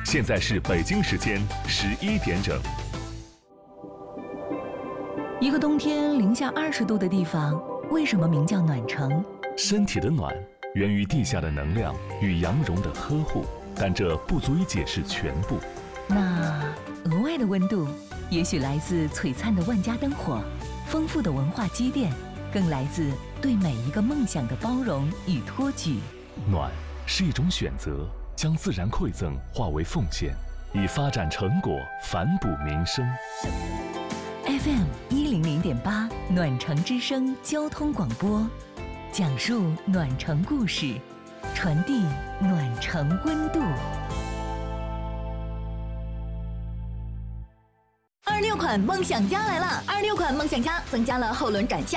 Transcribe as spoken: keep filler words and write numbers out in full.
现在是北京时间十一点整。 一个冬天零下二十度的地方，为什么名叫暖城？ 身体的暖源于地下的能量与羊绒的呵护，但这不足以解释全部。 那额外的温度，也许来自璀璨的万家灯火，丰富的文化积淀，更来自对每一个梦想的包容与托举。 暖是一种选择，将自然馈赠化为奉献，以发展成果反哺民生。 F M 一零零点八暖城之声交通广播，讲述暖城故事，传递暖城温度。 二六款梦想家来了！二六款梦想家增加了后轮转向